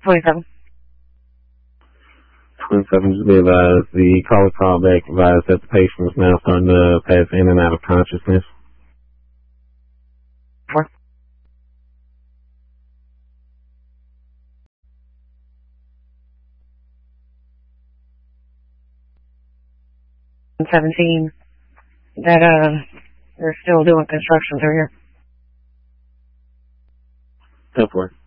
27. 27, just be advised, the caller callback advised that the patient is now starting to pass in and out of consciousness. 4. 17. That, they're still doing construction through here. 10-4.